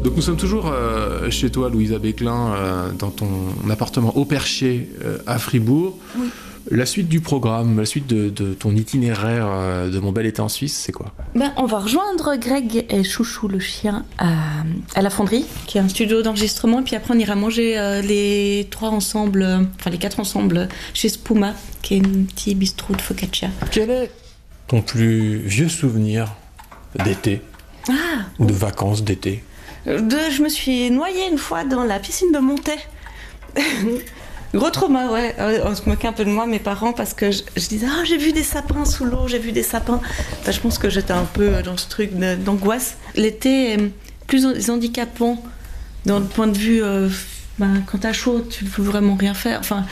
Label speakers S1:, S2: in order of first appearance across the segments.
S1: Donc nous sommes toujours chez toi, Louisa Béclin, dans ton appartement au Perché à Fribourg.
S2: Oui.
S1: La suite du programme, la suite de ton itinéraire de Mon bel été en Suisse, c'est quoi ?
S2: On va rejoindre Greg et Chouchou le chien à la Fonderie, qui est un studio d'enregistrement, et puis après on ira manger les quatre ensemble chez Spuma, qui est un petit bistrot de focaccia.
S1: Quel est ton plus vieux souvenir d'été ou de vacances d'été ?
S2: Je me suis noyée une fois dans la piscine de Montet. Gros trauma, ouais. On se moquait un peu de moi, mes parents, parce que je disais « j'ai vu des sapins sous l'eau, j'ai vu des sapins ». Je pense que j'étais un peu dans ce truc d'angoisse. L'été est plus handicapant dans le point de vue... quand t'as chaud, tu ne peux vraiment rien faire. Enfin,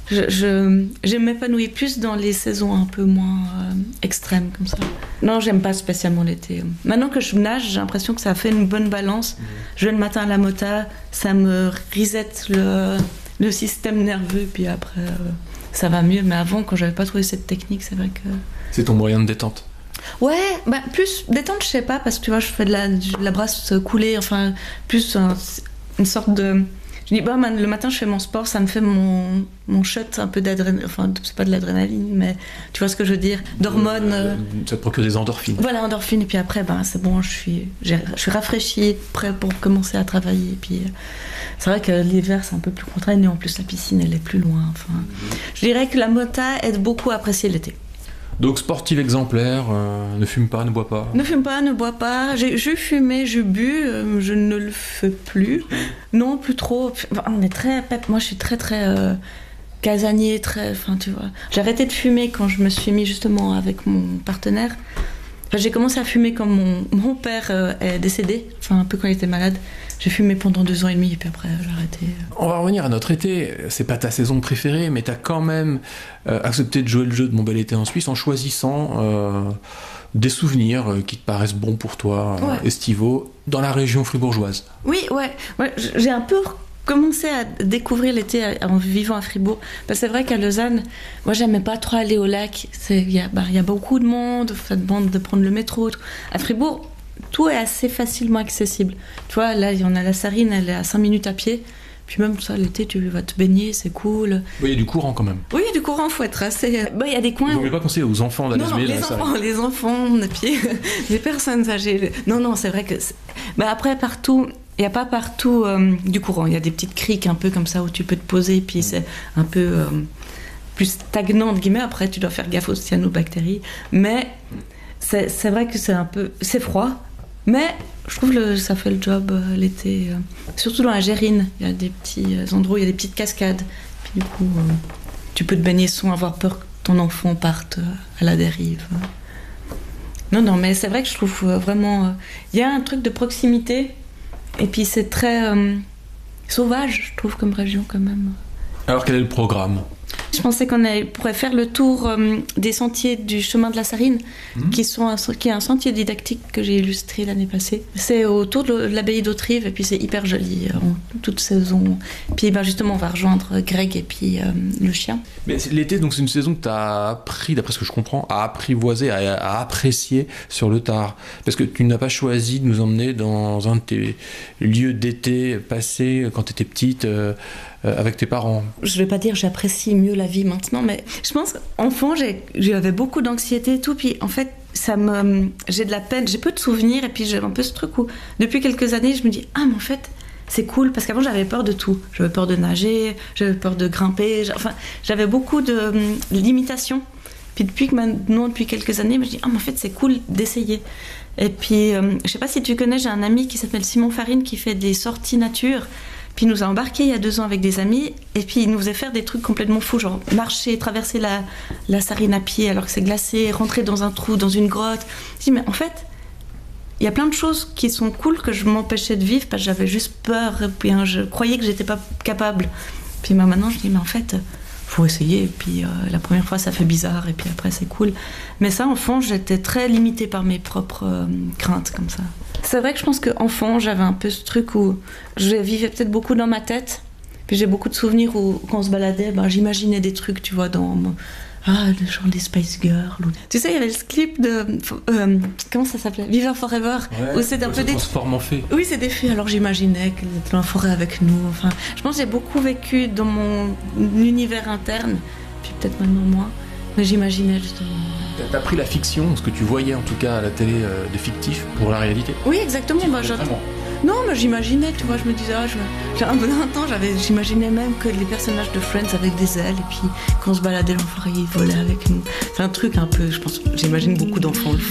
S2: je m'épanouis plus dans les saisons un peu moins extrêmes, comme ça. Non, j'aime pas spécialement l'été. Maintenant que je nage, j'ai l'impression que ça a fait une bonne balance. Je vais le matin à la mota, ça me reset le système nerveux, puis après ça va mieux. Mais avant, quand j'avais pas trouvé cette technique, c'est vrai que...
S1: C'est ton moyen de détente ?
S2: Ouais, plus détente, je sais pas, parce que tu vois, je fais de la brasse coulée, enfin, plus une sorte de... Je dis, le matin, je fais mon sport, ça me fait mon shot un peu d'adrénaline, enfin, c'est pas de l'adrénaline, mais tu vois ce que je veux dire, d'hormones.
S1: Ça te procure des endorphines.
S2: Voilà, endorphines, et puis après, c'est bon, je suis rafraîchie, prête pour commencer à travailler, et puis c'est vrai que l'hiver, c'est un peu plus contraignant, en plus la piscine, elle est plus loin, enfin. Je dirais que la mota aide beaucoup à apprécier l'été.
S1: Donc sportive exemplaire, ne fume pas, ne bois pas.
S2: Ne fume pas, ne bois pas. J'ai fumé, j'ai bu, je ne le fais plus. Non, plus trop. On est très pep. Moi, je suis très casanier, enfin, tu vois. J'ai arrêté de fumer quand je me suis mis justement avec mon partenaire. Enfin, j'ai commencé à fumer quand mon père est décédé, enfin un peu quand il était malade. J'ai fumé pendant 2 ans et demi et puis après j'ai arrêté.
S1: On va revenir à notre été. C'est pas ta saison préférée, mais t'as quand même accepté de jouer le jeu de Mon bel été en Suisse en choisissant des souvenirs qui te paraissent bons pour toi, estivaux, dans la région fribourgeoise.
S2: Oui, ouais. J'ai un peu commencé à découvrir l'été en vivant à Fribourg. Parce que c'est vrai qu'à Lausanne, moi j'aimais pas trop aller au lac. Il y a beaucoup de monde, ça demande de prendre le métro. À Fribourg, tout est assez facilement accessible. Tu vois, là, il y en a la Sarine, elle est à 5 minutes à pied. Puis même ça, l'été, tu vas te baigner, c'est cool.
S1: Oui, il y a du courant quand même.
S2: Oui, du courant, faut être assez... Il y a des coins...
S1: Vous ne voulez pas conseiller aux enfants d'aller se baigner dans la Sarine ?
S2: Les enfants, et puis les personnes âgées. Non, c'est vrai que... après, partout... Il n'y a pas partout du courant. Il y a des petites criques un peu comme ça où tu peux te poser, puis c'est un peu plus stagnant, entre guillemets. Après, tu dois faire gaffe aux cyanobactéries. Mais c'est vrai que c'est froid. Mais je trouve que ça fait le job l'été. Surtout dans la Gérine, il y a des petits endroits où il y a des petites cascades. Puis du coup, tu peux te baigner sans avoir peur que ton enfant parte à la dérive. Non, mais c'est vrai que je trouve vraiment... Il y a un truc de proximité. Et puis c'est très sauvage, je trouve, comme région quand même.
S1: Alors quel est le programme ?
S2: Je pensais qu'on pourrait faire le tour des sentiers du chemin de la Sarine, qui est un sentier didactique que j'ai illustré l'année passée. C'est autour de l'abbaye d'Autrive et puis c'est hyper joli en toute saison. Puis justement on va rejoindre Greg et puis le chien. Mais
S1: l'été, donc c'est une saison que tu as appris, d'après ce que je comprends, à apprivoiser, à apprécier sur le tard. Parce que tu n'as pas choisi de nous emmener dans un de tes lieux d'été passés quand tu étais petite avec tes parents.
S2: Je vais pas dire j'apprécie mieux la vie maintenant, mais je pense qu'enfant j'avais beaucoup d'anxiété et tout, puis en fait j'ai de la peine, j'ai peu de souvenirs, et puis j'ai un peu ce truc où depuis quelques années je me dis mais en fait c'est cool, parce qu'avant j'avais peur de tout. J'avais peur de nager, j'avais peur de grimper, j'avais beaucoup de limitations. Puis depuis quelques années, je me dis mais en fait c'est cool d'essayer. Et puis je sais pas si tu connais, j'ai un ami qui s'appelle Simon Farine qui fait des sorties nature. Puis il nous a embarqués il y a 2 ans avec des amis, et puis il nous faisait faire des trucs complètement fous, genre marcher, traverser la Sarine à pied alors que c'est glacé, rentrer dans un trou, dans une grotte. Je dis mais en fait, il y a plein de choses qui sont cool que je m'empêchais de vivre parce que j'avais juste peur, et puis je croyais que j'étais pas capable. Puis maintenant je dis mais en fait, faut essayer, et puis la première fois ça fait bizarre, et puis après c'est cool. Mais ça, enfant, j'étais très limitée par mes propres craintes comme ça. C'est vrai que je pense qu'enfant, j'avais un peu ce truc où je vivais peut-être beaucoup dans ma tête. Puis j'ai beaucoup de souvenirs où, quand on se baladait, j'imaginais des trucs, tu vois, genre des Spice Girls. Tu sais, il y avait ce clip de... comment ça s'appelait, Viva Forever, où c'est un peu des...
S1: transforme en fée.
S2: Oui, c'est des fées, alors j'imaginais qu'elles étaient dans la forêt avec nous. Enfin, je pense que j'ai beaucoup vécu dans mon univers interne, puis peut-être maintenant moins, mais j'imaginais justement...
S1: T'as pris la fiction, ce que tu voyais en tout cas à la télé de fictif, pour la réalité?
S2: Oui, exactement. Non, mais j'imaginais, tu vois, je me disais, j'ai un temps, j'imaginais même que les personnages de Friends avaient des ailes, et puis quand on se baladait dans la forêt, ils volaient avec nous. C'est un truc un peu, je pense, j'imagine beaucoup d'enfants le font.